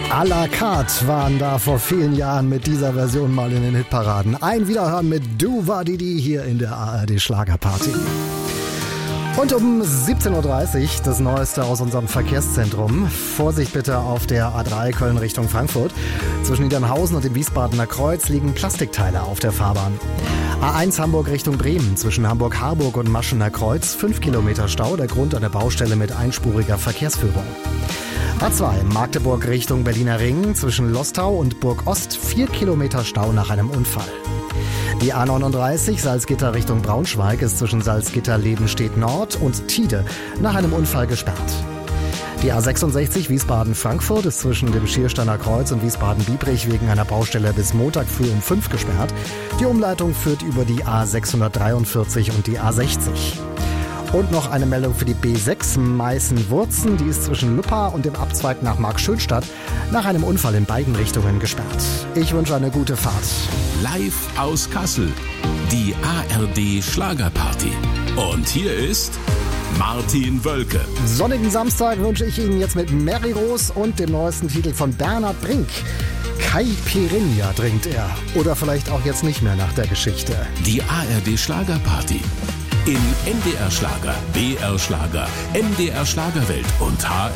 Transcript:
À la carte waren da vor vielen Jahren mit dieser Version mal in den Hitparaden. Ein Wiederhören mit Du war Didi hier in der ARD Schlagerparty. Und um 17.30 Uhr das Neueste aus unserem Verkehrszentrum. Vorsicht bitte auf der A3 Köln Richtung Frankfurt. Zwischen Niedernhausen und dem Wiesbadener Kreuz liegen Plastikteile auf der Fahrbahn. A1 Hamburg Richtung Bremen. Zwischen Hamburg-Harburg und Maschener Kreuz 5 Kilometer Stau. Der Grund eine Baustelle mit einspuriger Verkehrsführung. A2 Magdeburg Richtung Berliner Ring. Zwischen Lostau und Burg-Ost 4 Kilometer Stau nach einem Unfall. Die A39 Salzgitter Richtung Braunschweig ist zwischen Salzgitter-Lebenstedt-Nord und Tide nach einem Unfall gesperrt. Die A66 Wiesbaden-Frankfurt ist zwischen dem Schiersteiner Kreuz und Wiesbaden-Biebrich wegen einer Baustelle bis Montag früh um 5 gesperrt. Die Umleitung führt über die A643 und die A60. Und noch eine Meldung für die B6 Meißen-Wurzen. Die ist zwischen Luppa und dem Abzweig nach Markschönstadt nach einem Unfall in beiden Richtungen gesperrt. Ich wünsche eine gute Fahrt. Live aus Kassel, die ARD Schlagerparty. Und hier ist Martin Wölke. Sonnigen Samstag wünsche ich Ihnen jetzt mit Mary Rose und dem neuesten Titel von Bernhard Brink. Caipirinha trinkt er. Oder vielleicht auch jetzt nicht mehr nach der Geschichte. Die ARD Schlagerparty. In NDR Schlager, BR Schlager, MDR Schlagerwelt und HR